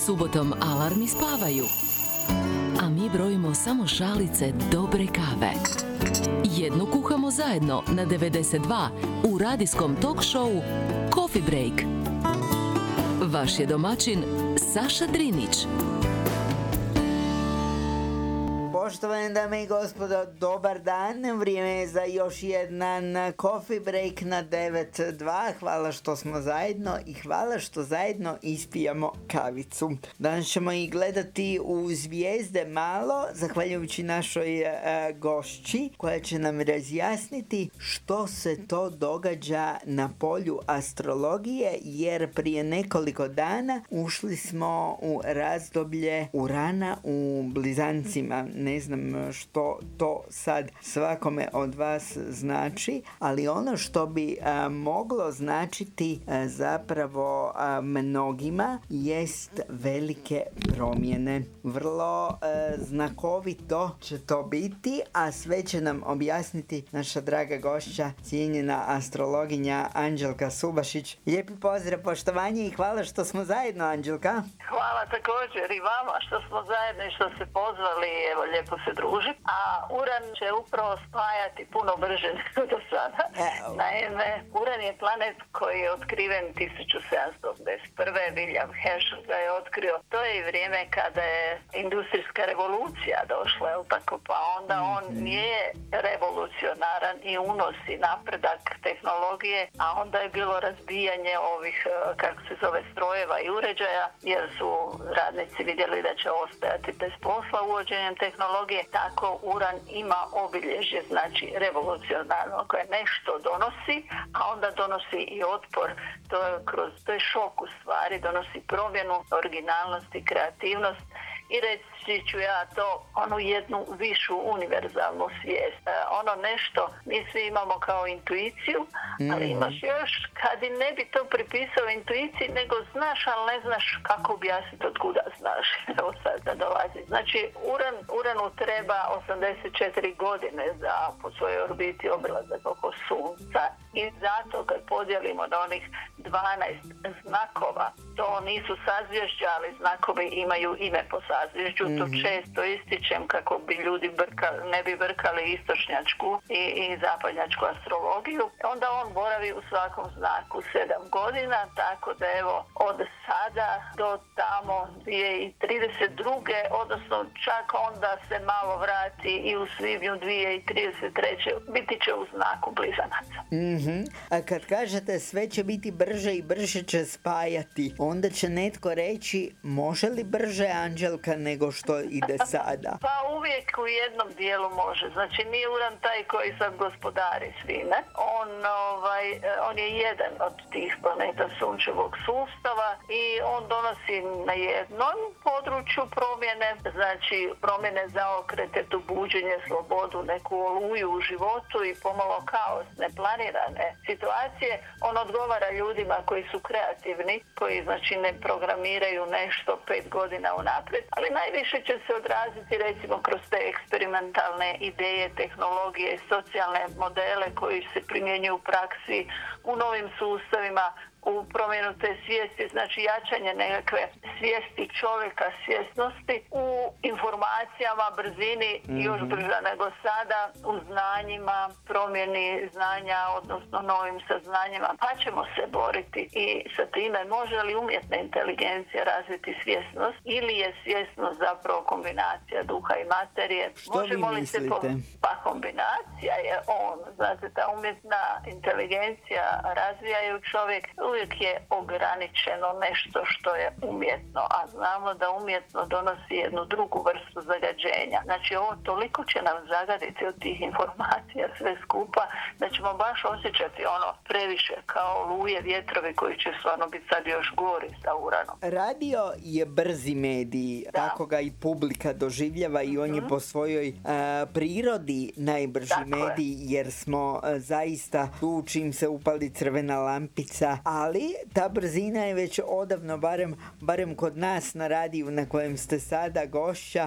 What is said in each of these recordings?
Subotom alarmi spavaju, a mi brojimo samo šalice dobre kave. Jednu kuhamo zajedno na 92 u radijskom talk showu Coffee Break. Vaš je domaćin Saša Drinić. Poštovane dame i gospodo, dobar dan. Vrijeme je za još jedan coffee break na 9.2. Hvala što smo zajedno i hvala što zajedno ispijamo kavicu. Danas ćemo i gledati u zvijezde malo, zahvaljujući našoj gošći koja će nam razjasniti što se to događa na polju astrologije, jer prije nekoliko dana ušli smo u razdoblje Urana u blizancima. Ne znam što to sad svakome od vas znači, ali ono što bi moglo značiti zapravo mnogima jest velike promjene. Vrlo znakovito će to biti, a sve će nam objasniti naša draga gošća, cijenjena astrologinja Anđelka Subašić. Lijepi pozdrav, poštovanje i hvala što smo zajedno, Anđelka. Hvala također i vama što smo zajedno i što ste pozvali, evo lijepo se družiti. A Uran će upravo spajati puno brže nego do sada. Naime, Uran je planet koji je otkriven 1781. William Herschel ga je otkrio. To je i vrijeme kada je industrijska revolucija došla, je tako? Pa onda on je revolucionaran i unosi napredak tehnologije, a onda je bilo razbijanje ovih, kako se zove, strojeva i uređaja, jer su radnici vidjeli da će ostajati bez posla uvođenjem tehnologije. Tako Uran ima obilježje, znači revolucionarno, koje nešto donosi, a onda donosi i otpor. To je šok u stvari, donosi promjenu, originalnost i kreativnost. I reći ću ja to, onu jednu višu univerzalnu svijest. Ono nešto mi svi imamo kao intuiciju, ali imaš još kad i ne bi to pripisao intuiciji, nego znaš, ali ne znaš kako objasniti od kuda znaš. Evo sad da dolazi. Znači, Uranu treba 84 godine za po svojoj orbiti obilazak oko Sunca. I zato kad podijelimo na onih 12 znakova, to nisu sazvježđa, ali znakovi imaju ime po sazvježđu. To često ističem kako bi ljudi ne bi brkali istočnjačku i zapadnjačku astrologiju. Onda on boravi u svakom znaku 7 godina, tako da evo od sada do tamo 2032. odnosno čak onda se malo vrati i u svibnju 2033. biti će u znaku blizanaca. A kad kažete sve će biti brže i brže će spajati, onda će netko reći može li brže, Anđelka, nego što ide sada? Pa uvijek u jednom dijelu može. Znači nije Uran taj koji sad gospodari svime. On je jedan od tih planeta sunčevog sustava i on donosi na jednom području promjene, znači promjene, zaokrete, buđenje, slobodu, neku oluju u životu i pomalo kaos, neplanirane situacije. On odgovara ljudima koji su kreativni, koji znači ne programiraju nešto 5 godina unaprijed, ali najviše će se odraziti recimo kroz te eksperimentalne ideje, tehnologije, socijalne modele koji se primjenjuju u praksi, u novim sustavima, u promjenu te svijesti, znači jačanje nekakve svijesti čovjeka, svjesnosti u informacijama, brzini još brža nego sada, u znanjima, promjeni znanja, odnosno novim saznanjima, pa ćemo se boriti i sa time može li umjetna inteligencija razviti svjesnost ili je svjesnost zapravo kombinacija duha i materije. Što možemo vi mislite? Pa kombinacija je znate, ta umjetna inteligencija razvijaju čovjek, uvijek je ograničeno nešto što je umjetno, a znamo da umjetno donosi jednu drugu vrstu zagađenja. Znači ovo toliko će nam zagaditi od tih informacija sve skupa, da ćemo baš osjećati previše kao oluje, vjetrovi koji će stvarno biti sad još gori sa Uranom. Radio je brzi medij, tako ga i publika doživljava i on je po svojoj prirodi najbrži medij, jer smo zaista tu čim se upali crvena lampica, ali ta brzina je već odavno, barem kod nas na radiju na kojem ste sada gošća,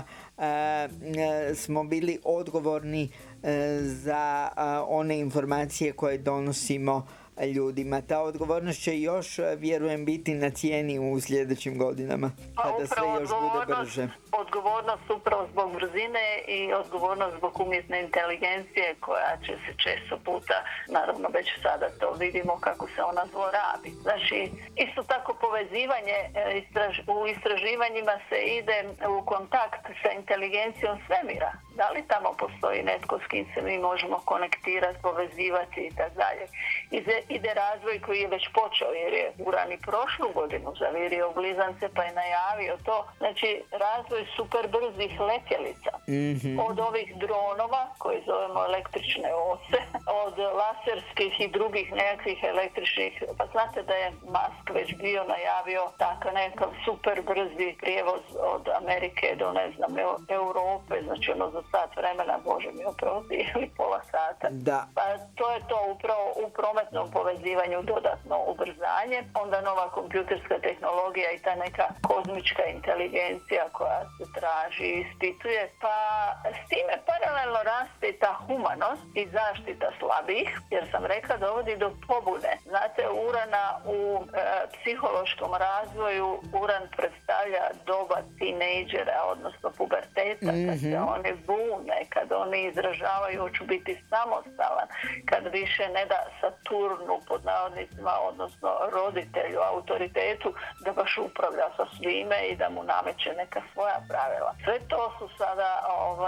smo bili odgovorni za one informacije koje donosimo ljudima. Ta odgovornost će još, vjerujem, biti na cijeni u sljedećim godinama, kada sve još bude brže. Odgovornost upravo zbog brzine i odgovornost zbog umjetne inteligencije koja će se često puta, naravno već sada to vidimo kako se ona zlorabi. Znači, isto tako povezivanje u istraživanjima se ide u kontakt sa inteligencijom svemira. Da li tamo postoji netko s kim se mi možemo konektirati, povezivati i tako dalje. Ide razvoj koji je već počeo, jer je Uran i prošlu godinu zavirio u blizance pa je najavio to. Znači, razvoj super brzih letjelica. Od ovih dronova koje zovemo električne ose, od laserskih i drugih nekakvih električnih. Pa znate da je Musk već bio najavio takav nekakav super brzi prijevoz od Amerike do, ne znam, Europe, znači ono za sat vremena, Bože mi oprosti, ili pola sata. Da. Pa to je to upravo u prometnom povezivanju dodatno ubrzanje. Onda nova kompjuterska tehnologija i ta neka kozmička inteligencija koja se traži i ispituje. Pa s time paralelno raste ta humanost i zaštita slabijih, jer sam rekla dovodi do pobune. Znate, Urana u psihološkom razvoju, Uran predstavlja doba tinejdžera, odnosno puberteta, kad se oni bune, kad oni izražavaju hoću biti samostalan, kad više ne da Saturnu pod navodnicima, odnosno roditelju, autoritetu, da baš upravlja sa svime i da mu nameće neka svoja pravila. Sve to su sada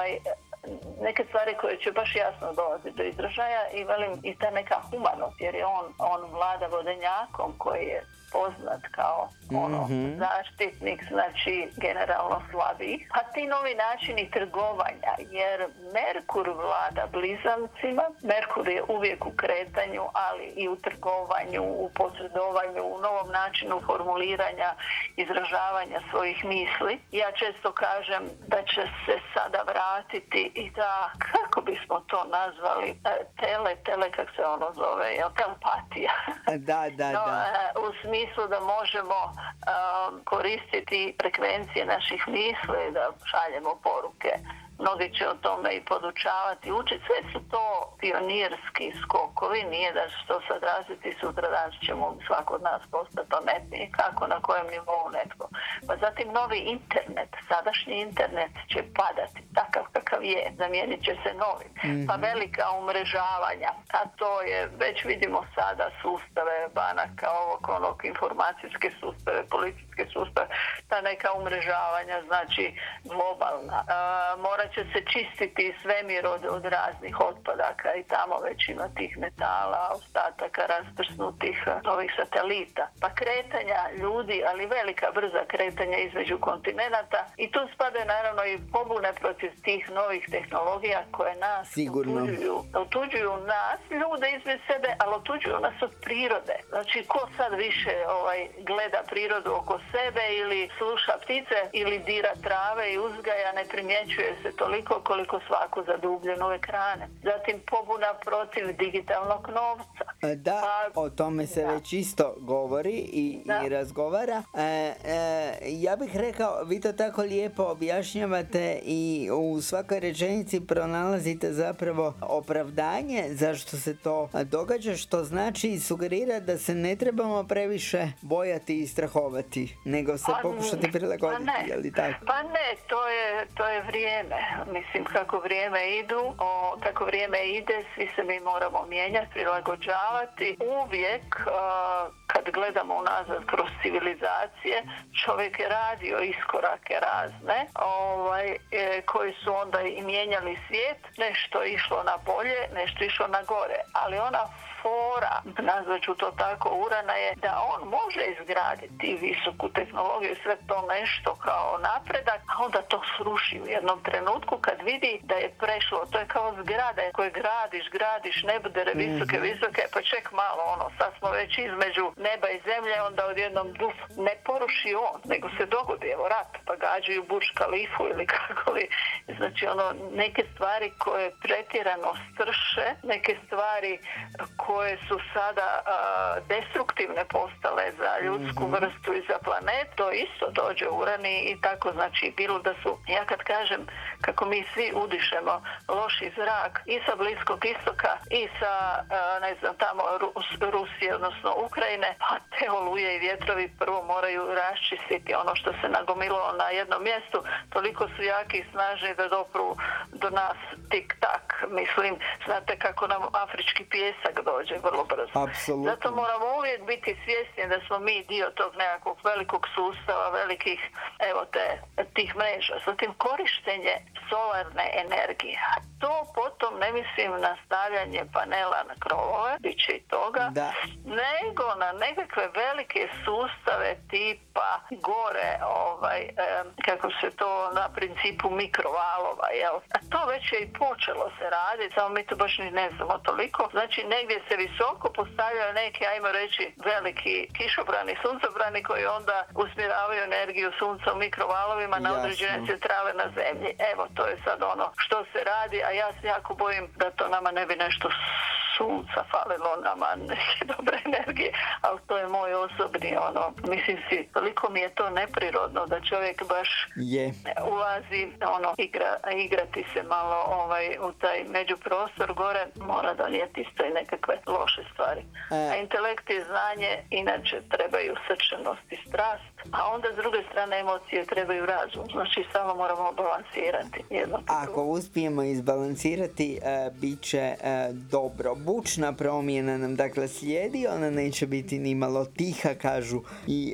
neke stvari koje će baš jasno dolaziti do izražaja i velim i ta neka humanost, jer je on vlada vodenjakom koji je poznat kao zaštitnik, znači generalno slabiji. A ti novi načini trgovanja, jer Merkur vlada blizancima, Merkur je uvijek u kretanju, ali i u trgovanju, u posredovanju, u novom načinu formuliranja, izražavanja svojih misli. Ja često kažem da će se sada vratiti i da, kako bismo to nazvali, tele, kako se ono zove, telepatija. Da. U smislu da možemo koristiti frekvencije naših misli, da šaljemo poruke. Mnogi će o tome i podučavati, učiti. Sve su to pionirski skokovi, nije da će to sad razviti, sutra dan ćemo svako od nas postati pametniji, kako, na kojem nivou netko. Pa zatim novi internet, sadašnji internet će padati takav kakav je, zamijenit će se novim. Pa velika umrežavanja, a to je, već vidimo sada sustave banaka, onog informacijske sustave, policijske sustave, ta neka umrežavanja, znači globalna. Morat će se čistiti svemir od raznih otpadaka i tamo već ima tih metala, ostataka rasprsnutih novih satelita. Pa kretanja ljudi, ali velika brza kretanja između kontinenata i tu spadaju naravno i pobune protiv tih novih tehnologija koje nas otuđuju nas, ljude između sebe, ali otuđuju nas od prirode. Znači, ko sad više gleda prirodu oko sebe ili sluša ptice ili dira trave i uzgaja, ne primjećuje se toliko koliko svako zadubljeno u ekrane. Zatim pobuna protiv digitalnog novca. Da, o tome se već isto govori i razgovara. Ja bih rekao, vi to tako lijepo objašnjavate i u svakoj rečenici pronalazite zapravo opravdanje zašto se to događa, što znači i sugerira da se ne trebamo previše bojati i strahovati, nego se pokušati prilagoditi, je li tako? Pa ne, to je vrijeme. Mislim, kako vrijeme ide, svi se mi moramo mijenjati, prilagođavati. Uvijek, kad gledamo unazad kroz civilizacije, čovjek je radio iskorake razne, koji su onda i mijenjali svijet, nešto je išlo na bolje, nešto je išlo na gore, ali ona fora, nazvat ću to tako, Urana je da on može izgraditi visoku tehnologiju, sve to nešto kao napredak, a onda to sruši u jednom trenutku kad vidi da je prešlo. To je kao zgrade koje gradiš, ne bude visoke, pa ček malo, sad smo već između neba i zemlje, onda odjednom ne poruši on, nego se dogodi, rat, pa gađaju Burj Khalifu ili kako li, Znači neke stvari koje pretjerano strše, neke stvari koje su sada destruktivne postale za ljudsku vrstu i za planet, to isto dođe Uran i tako, znači bilo da su, ja kad kažem kako mi svi udišemo loši zrak i sa Bliskog istoka i sa ne znam tamo Rusije, odnosno Ukrajine, pa te oluje i vjetrovi prvo moraju raščistiti ono što se nagomilo na jednom mjestu, toliko su jaki i snažni da dopru do nas tik-tak. Mislim, znate kako nam afrički pijesak dođe vrlo brzo. Apsolutno. Zato moramo uvijek biti svjesni da smo mi dio tog nekakvog velikog sustava, velikih, evo tih mreža. Zatim korištenje solarne energije. To potom ne mislim na stavljanje panela na krovove, bit će i toga, nego na nekakve velike sustave tipa gore, kako se to na principu mikrovalova, jel? A to već je i počelo se raditi, samo mi to baš ni ne znamo toliko. Znači negdje se visoko postavljaju neki, ajmo reći, veliki kišobrani, suncobrani koji onda usmjeravaju energiju sunca u mikrovalovima na određene centrale na zemlji. Evo, to je sad ono što se radi, a ja se jako bojim da to nama ne bi nešto sunca falilo, nama neke dobre energije, ali to je moj osobni mislim si, toliko mi je to neprirodno da čovjek baš ulazi, igrati se malo u taj međuprostor gore, mora donijeti isto i nekakve loše stvari. A intelekt i znanje inače trebaju srčanost i strast, a onda s druge strane emocije trebaju razum, znači samo moramo balansirati jedno. Ako uspijemo izbalansirati, bit će dobro. Bučna promjena nam dakle slijedi, ona neće biti ni malo tiha, kažu i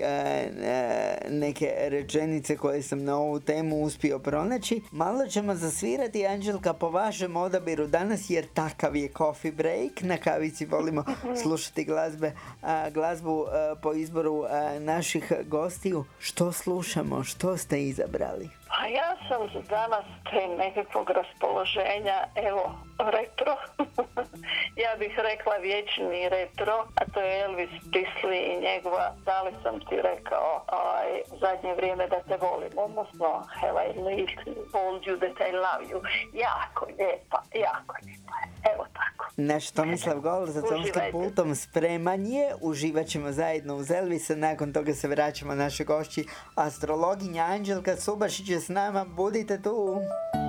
neke rečenice koje sam na ovu temu uspio pronaći. Malo ćemo zasvirati, Anđelka, po vašem odabiru danas, jer takav je coffee break. Na kavici volimo slušati glazbu po izboru naših gostiju. Što slušamo? Što ste izabrali? A ja sam danas te nekakvog raspoloženja, retro. Ja bih rekla vječni retro, a to je Elvis Presley i njegova Da li sam ti rekao zadnje vrijeme da te volim, odnosno Have I told you that I love you. Jako lijepa. Evo tako. Naš Tomislav Gol za tonskim pultom spreman je. Uživat ćemo zajedno uz Elvisa. Nakon toga se vraćamo naše gošći astrologinja Anđelka Subašić je s nama. Budite tu.